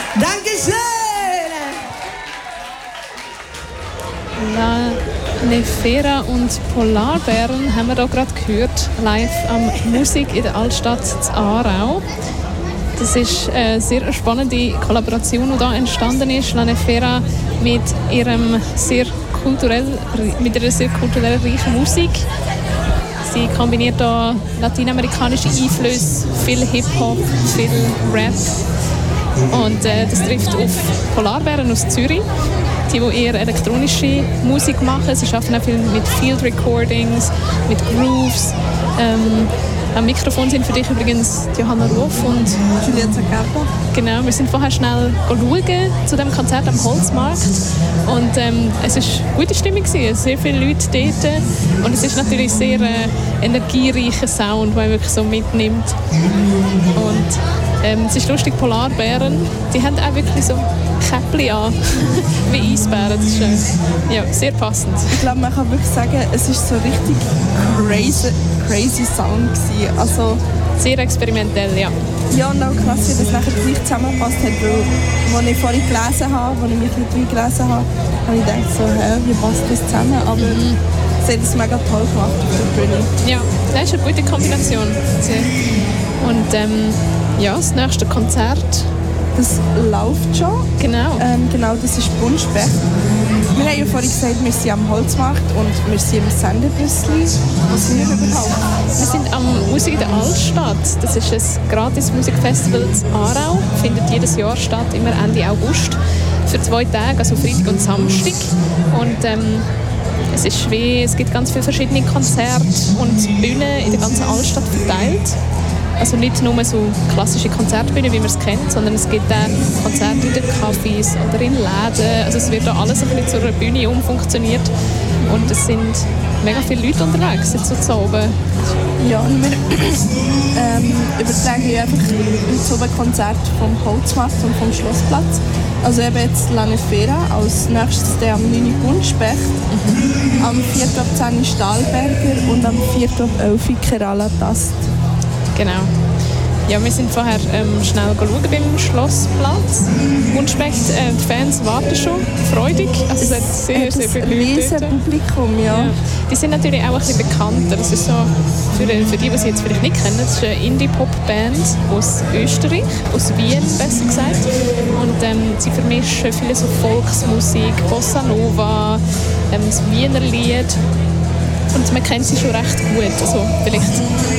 Dankeschön! La Nefera und Polarbären haben wir da gerade gehört, live am Musik in der Altstadt zu Aarau. Das ist eine sehr spannende Kollaboration, die da entstanden ist. La Nefera mit ihrer sehr kulturell reichen Musik. Sie kombiniert da lateinamerikanische Einflüsse, viel Hip-Hop, viel Rap. Und das trifft auf Polarbären aus Zürich, die eher elektronische Musik machen. Sie arbeiten auch viel mit Field Recordings, mit Grooves. Am Mikrofon sind für dich übrigens Johanna Ruff und Juliette Zaccardo. Genau, wir sind vorher schnell schauen zu dem Konzert am Holzmarkt und es war gute Stimmung, sehr viele Leute dort und es ist natürlich sehr energiereicher Sound, der wirklich so mitnimmt. Und es ist lustig, Polarbären, die haben auch wirklich so Käppchen an, wie Eisbären. Das ist ja, sehr passend. Ich glaube, man kann wirklich sagen, es war so richtig crazy Sound gewesen. Also, sehr experimentell, ja. Ja, und auch krass, wie das nachher gleich zusammengepasst hat, weil als ich vorhin gelesen habe, als ich mich nicht reingelesen habe, habe ich gedacht so, wie passt das zusammen? Aber sie hat es mega toll gemacht auf der Bühne. Ja, das ist eine gute Kombination. Und ja, das nächste Konzert. Das läuft schon. Genau. Genau, das ist Buntspecht. Wir haben ja vorhin gesagt, wir sind am Holzmarkt und wir sind im Sendebüssli. Was sind wir überhaupt? Wir sind am Musik in der Altstadt. Das ist ein gratis Musikfestival in Aarau. Findet jedes Jahr statt, immer Ende August. Für 2 Tage, also Freitag und Samstag. Und es ist schwer, es gibt ganz viele verschiedene Konzerte und Bühnen in der ganzen Altstadt verteilt. Also nicht nur so klassische Konzertbühnen, wie man es kennt, sondern es gibt auch Konzerte in den Cafés oder in Läden. Also es wird da alles ein bisschen zu einer Bühne umfunktioniert. Und es sind mega viele Leute unterwegs, jetzt so zu oben. Ja, und wir übertragen einfach heute oben Konzert vom Holzmarkt und vom Schlossplatz. Also eben jetzt La Nefera, als nächstes der am 9. Buntspecht, am 4. ab 10 Stahlberger und am 4. ab 11 Kerala Tast. Genau. Ja, wir sind vorher schnell schauen beim Schlossplatz. Buntspecht, die Fans warten schon, freudig. Also es hat sehr viele Leute dort. Publikum, ja. Die sind natürlich auch ein bisschen bekannter. Das ist so, für die sie jetzt vielleicht nicht kennen, das ist eine Indie-Pop-Band aus Österreich, aus Wien besser gesagt. Und sie vermischen viele so Volksmusik, Bossa Nova, das Wiener Lied. Und man kennt sie schon recht gut. Also vielleicht